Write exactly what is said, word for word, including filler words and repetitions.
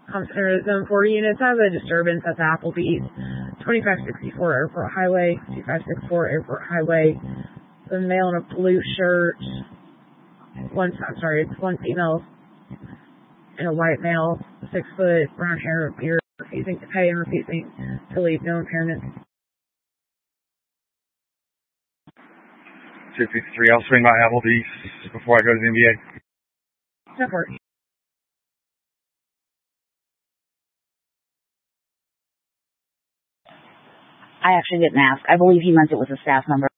Compton, Arizona, forty units has a disturbance at the Applebee's, twenty-five sixty-four Airport Highway, twenty-five sixty-four Airport Highway. The male in a blue shirt, one, I'm sorry, it's one female and a white male, six foot, brown hair, beard, refusing to pay and refusing to leave, no impairment. two fifty-three, I'll swing by Applebee's before I go to the N B A. Support. I actually didn't ask. I believe he meant it was a staff member.